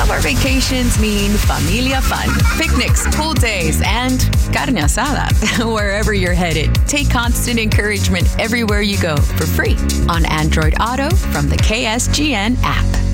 Summer vacations mean familia fun, picnics, pool days, and carne asada. Wherever you're headed, take Constant Encouragement everywhere you go for free on Android Auto from the KSGN app.